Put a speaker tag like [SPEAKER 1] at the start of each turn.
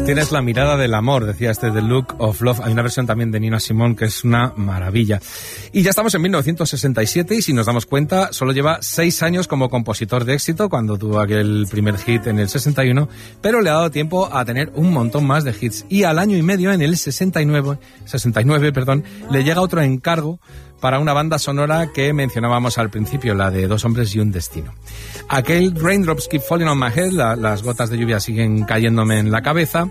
[SPEAKER 1] Tienes la mirada del amor, decía este The Look of Love. Hay una versión también de Nina Simone que es una maravilla. Y ya estamos en 1967 y si nos damos cuenta, solo lleva 6 años como compositor de éxito cuando tuvo aquel primer hit en el 61, pero le ha dado tiempo a tener un montón más de hits. Y al año y medio, en el 69, le llega otro encargo para una banda sonora que mencionábamos al principio, la de Dos hombres y un destino. Aquel Raindrops Keep Falling on My Head, las gotas de lluvia siguen cayéndome en la cabeza,